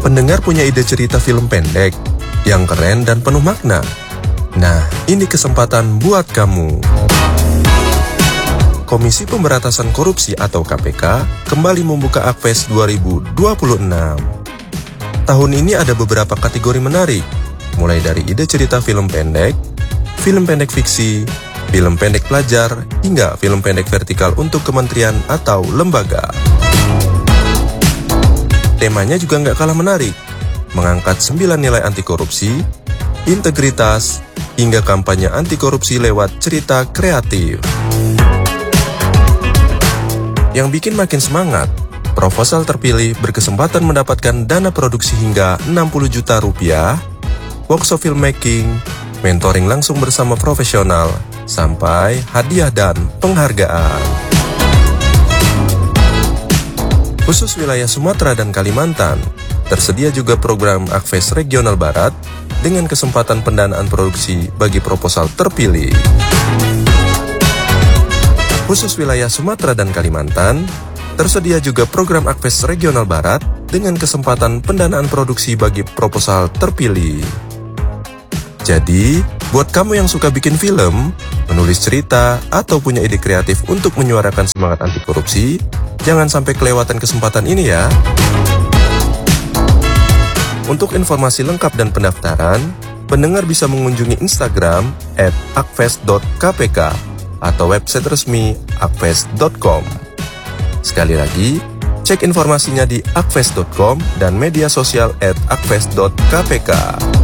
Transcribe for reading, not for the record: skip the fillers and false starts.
Pendengar punya ide cerita film pendek yang keren dan penuh makna? Nah, ini kesempatan buat kamu. Komisi Pemberantasan Korupsi atau KPK kembali membuka Akfest 2026. Tahun ini ada beberapa kategori menarik, mulai dari ide cerita film pendek fiksi, film pendek pelajar, hingga film pendek vertikal untuk kementerian atau lembaga. Temanya juga nggak kalah menarik, mengangkat 9 nilai anti korupsi, integritas, hingga kampanye anti korupsi lewat cerita kreatif. Yang bikin makin semangat, proposal terpilih berkesempatan mendapatkan dana produksi hingga 60 juta rupiah, workshop filmmaking, mentoring langsung bersama profesional, sampai hadiah dan penghargaan. Khusus wilayah Sumatera dan Kalimantan, tersedia juga program Akfest Regional Barat dengan kesempatan pendanaan produksi bagi proposal terpilih. Khusus wilayah Sumatera dan Kalimantan, tersedia juga program Akfest Regional Barat dengan kesempatan pendanaan produksi bagi proposal terpilih. Jadi, buat kamu yang suka bikin film, menulis cerita, atau punya ide kreatif untuk menyuarakan semangat anti korupsi, jangan sampai kelewatan kesempatan ini ya. Untuk informasi lengkap dan pendaftaran, pendengar bisa mengunjungi Instagram @akfest.kpk atau website resmi akfest.com. Sekali lagi, cek informasinya di akfest.com dan media sosial @akfest.kpk.